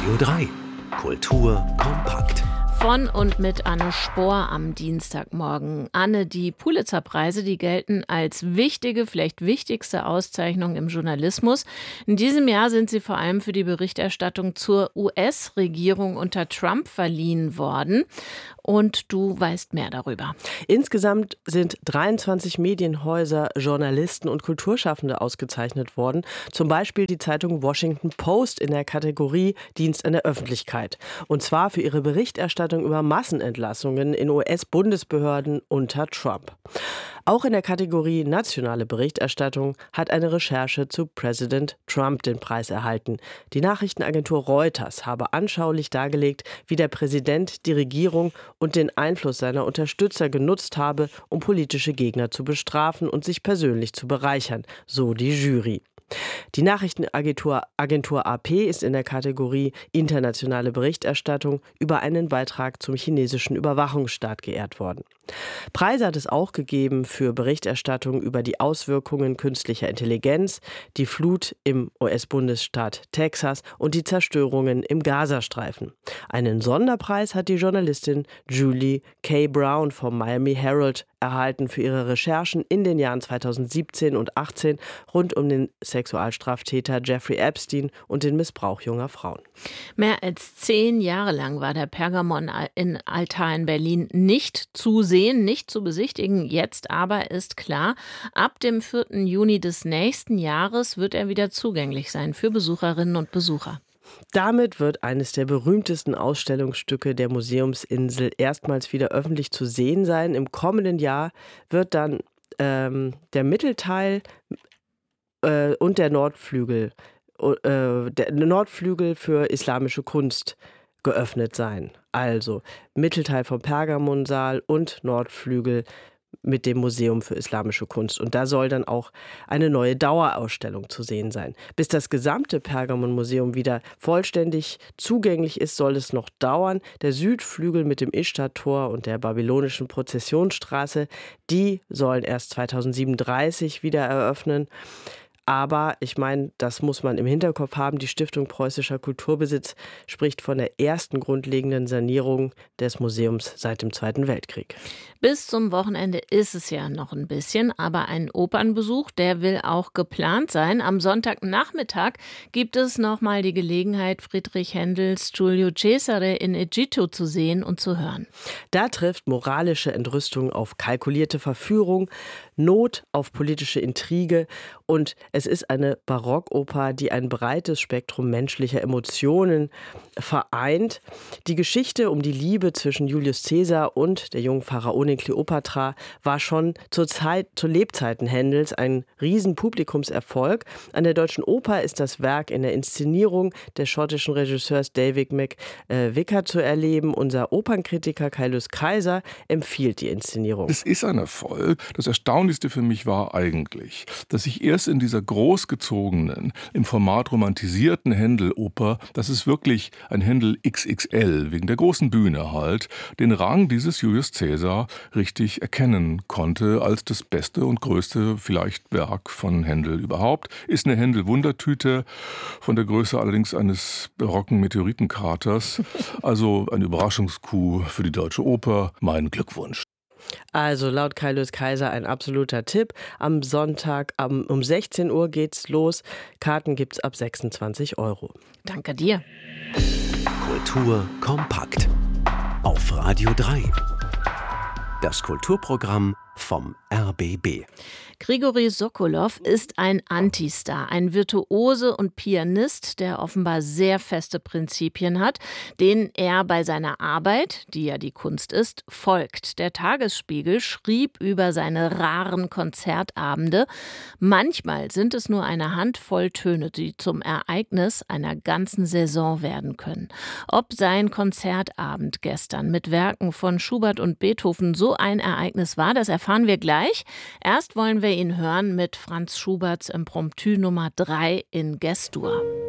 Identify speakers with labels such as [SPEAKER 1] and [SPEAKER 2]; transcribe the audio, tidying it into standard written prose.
[SPEAKER 1] Radio 3. Kultur kompakt.
[SPEAKER 2] Von und mit Anne Spohr am Dienstagmorgen. Anne, die Pulitzer-Preise, die gelten als wichtige, vielleicht wichtigste Auszeichnung im Journalismus. In diesem Jahr sind sie vor allem für die Berichterstattung zur US-Regierung unter Trump verliehen worden. Und du weißt mehr darüber.
[SPEAKER 3] Insgesamt sind 23 Medienhäuser, Journalisten und Kulturschaffende ausgezeichnet worden. Zum Beispiel die Zeitung Washington Post in der Kategorie Dienst an der Öffentlichkeit. Und zwar für ihre Berichterstattung über Massenentlassungen in US-Bundesbehörden unter Trump. Auch in der Kategorie Nationale Berichterstattung hat eine Recherche zu Präsident Trump den Preis erhalten. Die Nachrichtenagentur Reuters habe anschaulich dargelegt, wie der Präsident die Regierung und den Einfluss seiner Unterstützer genutzt habe, um politische Gegner zu bestrafen und sich persönlich zu bereichern, so die Jury. Die Nachrichtenagentur AP ist in der Kategorie Internationale Berichterstattung über einen Beitrag zum chinesischen Überwachungsstaat geehrt worden. Preise hat es auch gegeben für Berichterstattung über die Auswirkungen künstlicher Intelligenz, die Flut im US-Bundesstaat Texas und die Zerstörungen im Gazastreifen. Einen Sonderpreis hat die Journalistin Julie K. Brown vom Miami Herald erhalten für ihre Recherchen in den Jahren 2017 und 2018 rund um den Sexualstraftäter Jeffrey Epstein und den Missbrauch junger Frauen.
[SPEAKER 2] Mehr als 10 Jahre lang war der Pergamon-Altar in Berlin nicht zu sehen, nicht zu besichtigen. Jetzt aber ist klar, ab dem 4. Juni des nächsten Jahres wird er wieder zugänglich sein für Besucherinnen und Besucher.
[SPEAKER 3] Damit wird eines der berühmtesten Ausstellungsstücke der Museumsinsel erstmals wieder öffentlich zu sehen sein. Im kommenden Jahr wird dann der Mittelteil und der Nordflügel für islamische Kunst geöffnet sein. Also Mittelteil vom Pergamonsaal und Nordflügel mit dem Museum für islamische Kunst. Und da soll dann auch eine neue Dauerausstellung zu sehen sein. Bis das gesamte Pergamon-Museum wieder vollständig zugänglich ist, soll es noch dauern. Der Südflügel mit dem Ischtar-Tor und der babylonischen Prozessionsstraße, die sollen erst 2037 wieder eröffnen. Aber ich meine, das muss man im Hinterkopf haben. Die Stiftung Preußischer Kulturbesitz spricht von der ersten grundlegenden Sanierung des Museums seit dem Zweiten Weltkrieg.
[SPEAKER 2] Bis zum Wochenende ist es ja noch ein bisschen, aber ein Opernbesuch, der will auch geplant sein. Am Sonntagnachmittag gibt es nochmal die Gelegenheit, Friedrich Händels Giulio Cesare in Egitto zu sehen und zu hören.
[SPEAKER 3] Da trifft moralische Entrüstung auf kalkulierte Verführung, Not auf politische Intrige und es ist eine Barockoper, die ein breites Spektrum menschlicher Emotionen vereint. Die Geschichte um die Liebe zwischen Julius Caesar und der jungen Pharaonin Kleopatra war schon zu Lebzeiten Händels ein Riesenpublikumserfolg. An der Deutschen Oper ist das Werk in der Inszenierung des schottischen Regisseurs David McVicar zu erleben. Unser Opernkritiker Kaius Kaiser empfiehlt die Inszenierung.
[SPEAKER 4] Es ist ein Erfolg. Das Erstaunlichste für mich war eigentlich, dass ich erst in dieser großgezogenen, im Format romantisierten Händel-Oper, das ist wirklich ein Händel XXL, wegen der großen Bühne halt, den Rang dieses Julius Caesar richtig erkennen konnte als das beste und größte vielleicht Werk von Händel überhaupt. Ist eine Händel-Wundertüte, von der Größe allerdings eines barocken Meteoritenkraters. Also ein Überraschungscoup für die Deutsche Oper. Mein Glückwunsch.
[SPEAKER 3] Also laut Kaius Kaiser ein absoluter Tipp. Am Sonntag um 16 Uhr geht's los. Karten gibt's ab 26 €.
[SPEAKER 2] Danke dir.
[SPEAKER 1] Kultur kompakt. Auf Radio 3. Das Kulturprogramm vom RBB.
[SPEAKER 2] Grigori Sokolow ist ein Antistar, ein Virtuose und Pianist, der offenbar sehr feste Prinzipien hat, denen er bei seiner Arbeit, die ja die Kunst ist, folgt. Der Tagesspiegel schrieb über seine raren Konzertabende. Manchmal sind es nur eine Handvoll Töne, die zum Ereignis einer ganzen Saison werden können. Ob sein Konzertabend gestern mit Werken von Schubert und Beethoven so ein Ereignis war, das erfahren wir gleich. Erst wollen wir ihn hören mit Franz Schuberts Impromptu Nummer 3 in G-Dur.